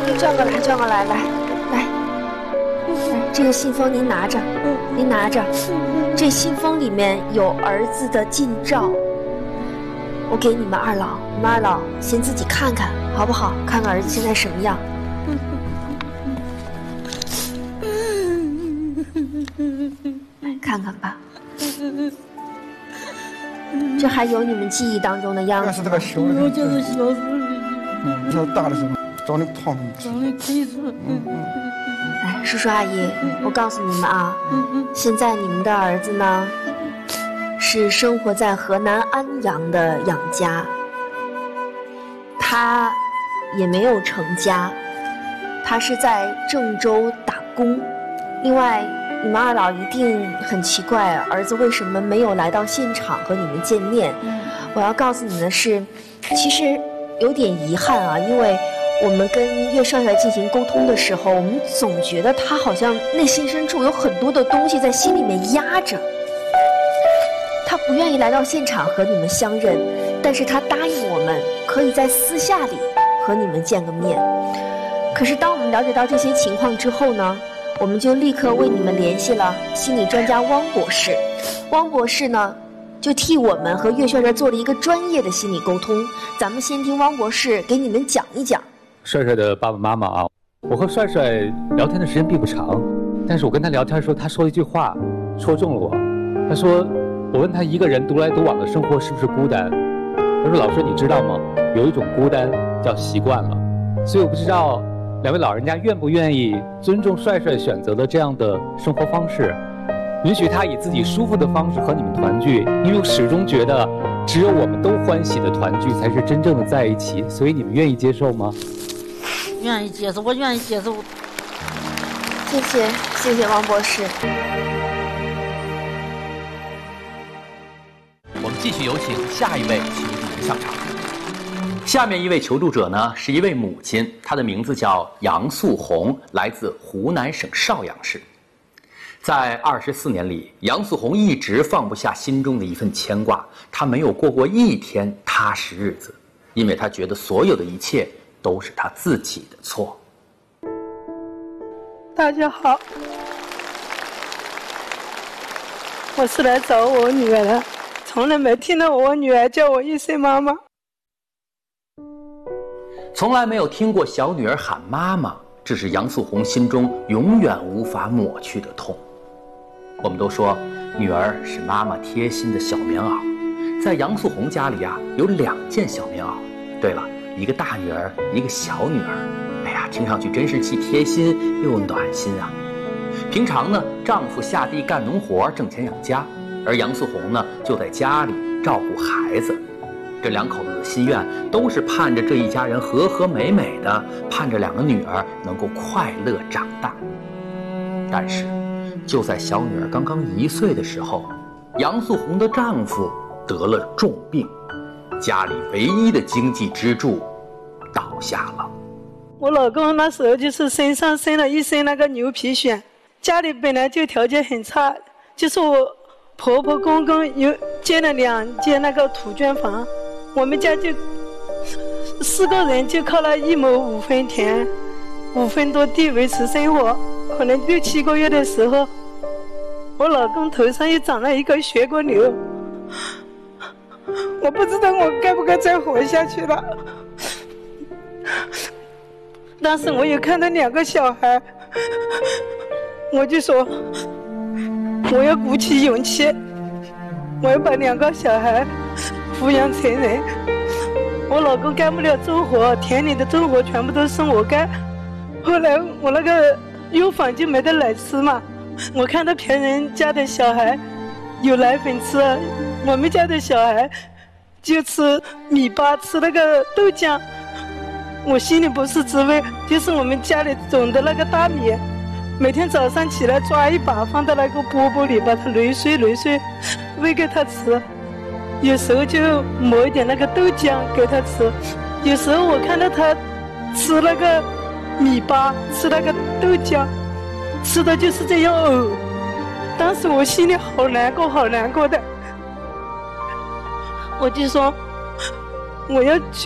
转过来，来，这个信封您拿着，您拿着。这信封里面有儿子的近照，我给你们二老先自己看看好不好？看看儿子现在什么样。来看看吧。这还有你们记忆当中的样子。 是这个小的， 我就是小时候， 这大的时候长得胖， 长得腿粗。 来，叔叔阿姨，我告诉你们啊，现在你们的儿子呢，是生活在河南安阳的养家，他也没有成家，他是在郑州打工。另外，你们二老一定很奇怪，儿子为什么没有来到现场和你们见面？我要告诉你的是，其实有点遗憾啊，因为我们跟岳帅帅进行沟通的时候，我们总觉得他好像内心深处有很多的东西在心里面压着，他不愿意来到现场和你们相认，但是他答应我们可以在私下里和你们见个面。可是当我们了解到这些情况之后呢，我们就立刻为你们联系了心理专家汪博士。汪博士呢，就替我们和岳帅帅做了一个专业的心理沟通。咱们先听汪博士给你们讲一讲。 帅帅的爸爸妈妈啊，我和帅帅聊天的时间并不长，但是我跟他聊天的时候，他说了一句话，戳中了我。他说，我问他一个人独来独往的生活是不是孤单？他说，老师你知道吗？有一种孤单叫习惯了。所以我不知道两位老人家愿不愿意尊重帅帅选择的这样的生活方式，允许他以自己舒服的方式和你们团聚，因为我始终觉得只有我们都欢喜的团聚才是真正的在一起。所以你们愿意接受吗？ 愿意接受，我愿意接受。 谢谢王博士。 我们继续有请下一位求助人上场。下面一位求助者呢，是一位母亲，她的名字叫杨素红，来自湖南省邵阳市。在24年里，杨素红一直放不下心中的一份牵挂，她没有过一天踏实日子，因为她觉得所有的一切都是她自己的错。 大家好，我是来找我女儿的，从来没听到我女儿叫我一声妈妈。 从来没有听过小女儿喊妈妈，这是杨素红心中永远无法抹去的痛。我们都说女儿是妈妈贴心的小棉袄，在杨素红家里啊，有2件小棉袄。对了，一个大女儿，一个小女儿。哎呀，听上去真是既贴心又暖心啊。平常呢，丈夫下地干农活挣钱养家，而杨素红呢就在家里照顾孩子。这2口子的心愿都是盼着这一家人和和美美的，盼着2个女儿能够快乐长大。但是就在小女儿刚刚1岁的时候，杨素红的丈夫得了重病，家里唯一的经济支柱倒下了。 我老公那时候就是身上生了一身那个牛皮癣，家里本来就条件很差，就是我婆婆公公有建了2间那个土砖房，我们家就4个人就靠了1亩5分田，5分多地维持生活。可能6、7个月的时候，我老公头上又长了一个血管瘤，我不知道我该不该再活下去了。当时我有看到2个小孩，我就说我要鼓起勇气，我要把2个小孩抚养成人。我老公干不了重活，田里的重活全部都是我干。后来我那个药房就没得奶吃嘛，我看到别人家的小孩有奶粉吃，我们家的小孩就吃米粑，吃那个豆浆，我心里不是滋味。就是我们家里种的那个大米，每天早上起来抓一把放到那个饽饽里，把它擂碎喂给他吃，有时候就磨一点那个豆浆给他吃，有时候我看到他吃那个米粑，吃那个豆浆，吃的就是这样呕。当时我心里好难过的，我就说我要去